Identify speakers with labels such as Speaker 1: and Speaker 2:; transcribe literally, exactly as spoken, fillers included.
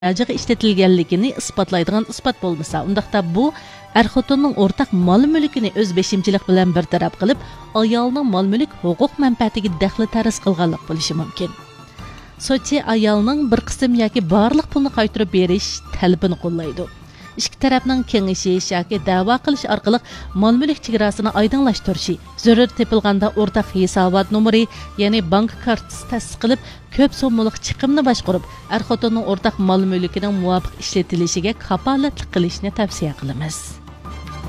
Speaker 1: ajığı işletilganligini isbotlaydigan isbot bo'lmasa, undaqda bu er-xotinning o'rtaq mol-mulkini o'z beshimchilik bilan bir taraf qilib, ayolning mol-mulk huquq manfaatiga daxli taris qilganlik bo'lishi mumkin. Sochi ayolning bir qism yoki barliq pulni qaytarib berish talabini qo'llaydi. İki tarafning kengishish yoki da'vo qilish orqali mol-mulk chegarasini oydinlashtirishi, zarur tepilganda o'rtaq hisobot nomeri, ya'ni bank kartasi ta'sis qilib, ko'p so'mlik chiqimni boshqarib, er-xotinning o'rtaq mol-mulkining muvofiq ishlatilishiga kafolatlik qilishni tavsiya qilamiz.